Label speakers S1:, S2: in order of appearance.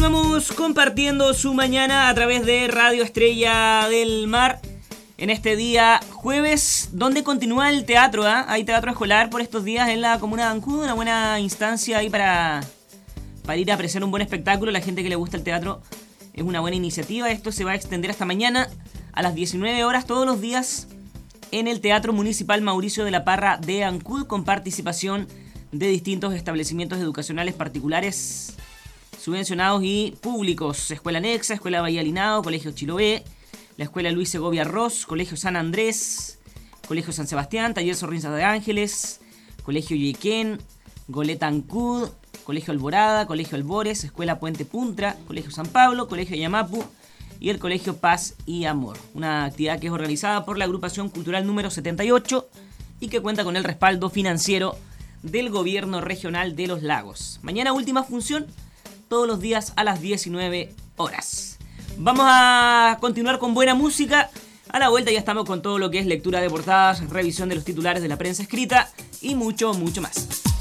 S1: Continuamos compartiendo su mañana a través de Radio Estrella del Mar en este día jueves, donde continúa el teatro. Hay teatro escolar por estos días en la comuna de Ancud, una buena instancia ahí para ir a apreciar un buen espectáculo. La gente que le gusta el teatro, es una buena iniciativa. Esto se va a extender hasta mañana a las 19 horas todos los días en el Teatro Municipal Mauricio de la Parra de Ancud, con participación de distintos establecimientos educacionales particulares, subvencionados y públicos: Escuela Nexa, Escuela Bahía Linao, Colegio Chiloé, la Escuela Luis Segovia Ross, Colegio San Andrés, Colegio San Sebastián, Taller Sorrinza de Ángeles, Colegio Yequén, Goleta Ancud, Colegio Alborada, Colegio Albores, Escuela Puente Puntra, Colegio San Pablo, Colegio Yamapu y el Colegio Paz y Amor. Una actividad que es organizada por la Agrupación Cultural número 78 y que cuenta con el respaldo financiero del Gobierno Regional de los Lagos. Mañana última función, todos los días a las 19 horas. Vamos a continuar con buena música. A la vuelta ya estamos con todo lo que es lectura de portadas, revisión de los titulares de la prensa escrita y mucho, mucho más.